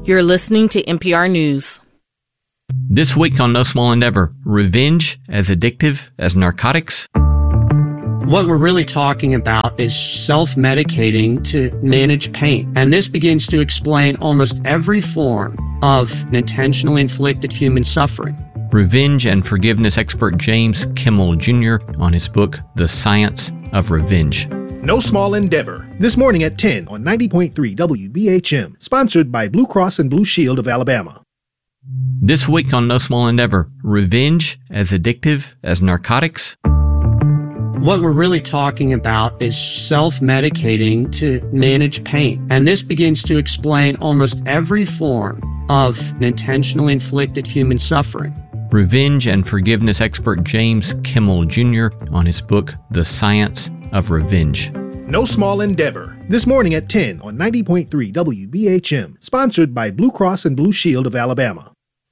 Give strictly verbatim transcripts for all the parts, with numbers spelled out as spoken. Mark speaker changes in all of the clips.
Speaker 1: You're listening to N P R News.
Speaker 2: This week on No Small Endeavor, revenge as addictive as narcotics.
Speaker 3: What we're really talking about is self-medicating to manage pain. And this begins to explain almost every form of intentionally inflicted human suffering.
Speaker 2: Revenge and forgiveness expert James Kimmel Junior on his book, The Science of Revenge.
Speaker 4: No Small Endeavor, this morning at ten on ninety point three W B H M, sponsored by Blue Cross and Blue Shield of Alabama.
Speaker 2: This week on No Small Endeavor, revenge as addictive as narcotics.
Speaker 3: What we're really talking about is self-medicating to manage pain. And this begins to explain almost every form of intentionally inflicted human suffering.
Speaker 2: Revenge and forgiveness expert James Kimmel Junior on his book, The Science of Revenge.
Speaker 4: No Small Endeavor, this morning at ten on ninety point three W B H M, sponsored by Blue Cross and Blue Shield of Alabama.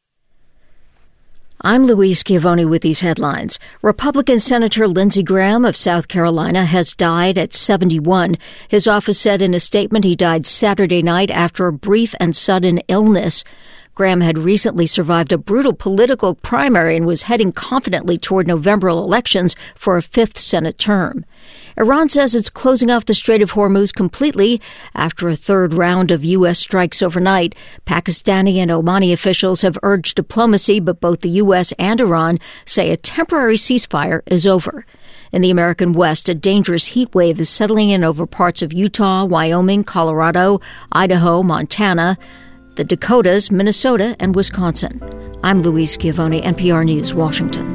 Speaker 5: I'm Louise Schiavone with these headlines. Republican Senator Lindsey Graham of South Carolina has died at seventy-one. His office said in a statement he died Saturday night after a brief and sudden illness. Graham had recently survived a brutal political primary and was heading confidently toward November elections for a fifth Senate term. Iran says it's closing off the Strait of Hormuz completely after a third round of U S strikes overnight. Pakistani and Omani officials have urged diplomacy, but both the U S and Iran say a temporary ceasefire is over. In the American West, a dangerous heat wave is settling in over parts of Utah, Wyoming, Colorado, Idaho, Montana, the Dakotas, Minnesota, and Wisconsin. I'm Louise Schiavone, N P R News, Washington.